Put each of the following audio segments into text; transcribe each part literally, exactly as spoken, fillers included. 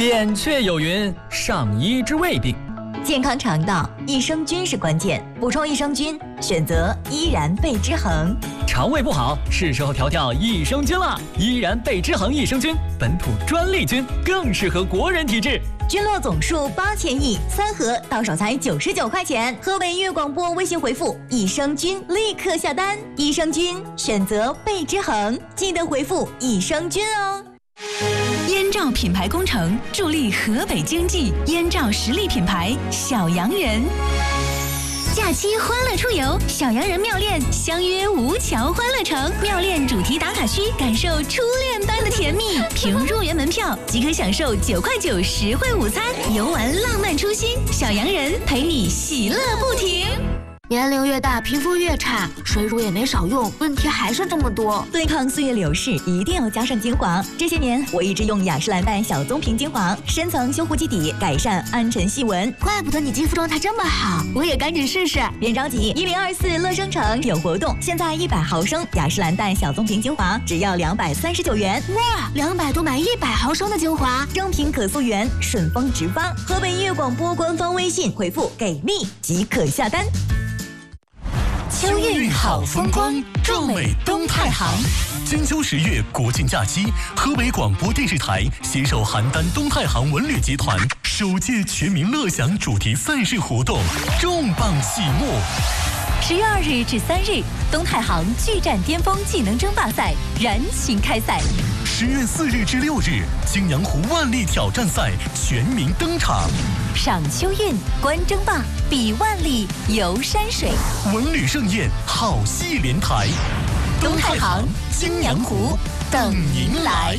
扁鹊有云：上医之未病。 健康肠道，益生菌是关键，补充益生菌，选择依然贝之恒。 肠胃不好，是时候调调益生菌了。依然贝之恒益生菌，本土专利菌，更适合国人体质。 菌落总数八千亿，三盒到手才九十九块钱。河北音乐广播微信回复益生菌，立刻下单。益生菌选择贝之恒，记得回复益生菌哦。 燕赵品牌工程助力河北经济，燕赵实力品牌小洋人。假期欢乐出游，小洋人妙恋相约吴桥欢乐城，妙恋主题打卡区，感受初恋般的甜蜜。凭入园门票即可享受九块九实惠午餐，游玩浪漫初心，小洋人陪你喜乐不停。 年龄越大，皮肤越差，水乳也没少用，问题还是这么多。 对抗岁月流逝，一定要加上精华。这些年，我一直用雅诗兰黛小棕瓶精华，深层修护基底，改善暗沉细纹。 怪不得你肌肤状态这么好，我也赶紧试试。 别着急，一零二四乐生城有活动，现在一百毫升雅诗兰黛小棕瓶精华只要两百三十九元。 哇，两百多买一百毫升的精华， 正品可溯源，顺丰直发。河北音乐广播官方微信回复给力即可下单。 秋韵好风光，壮美东太行。金秋十月国庆假期，河北广播电视台携手邯郸东太行文旅集团首届全民乐享主题赛事活动重磅启幕。 十月二日至三日，东太行巨战巅峰技能争霸赛燃情开赛。 十月四日至六日，泾阳湖万历挑战赛全民登场。 赏秋韵，观争霸，比万历，游山水， 文旅盛宴，好戏连台。 东太行，泾阳湖，等您来。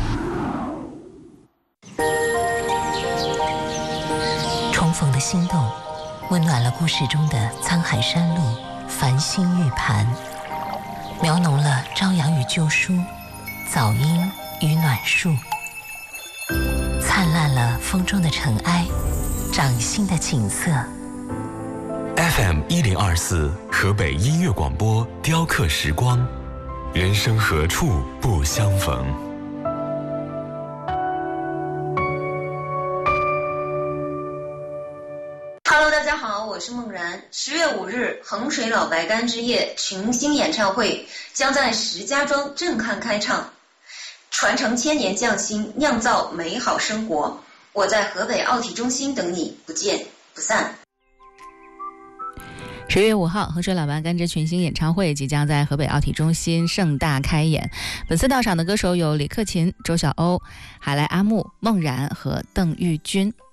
重逢的心动，温暖了故事中的沧海山路、繁星玉盘，描浓了朝阳与旧书、早莺与暖树，灿烂了风中的尘埃，掌心的景色。 F M 一零二四河北音乐广播，雕刻时光，人生何处不相逢。 Hello， 大家好，我是梦然。十月五日，衡水老白干之夜群星演唱会将在石家庄震撼开唱，传承千年匠心，酿造美好生活。我在河北奥体中心等你，不见不散。 十月五号，衡水老白干之群星演唱会即将在河北奥体中心盛大开演。本次到场的歌手有李克勤、周晓鸥、海来阿木、孟然和邓玉君。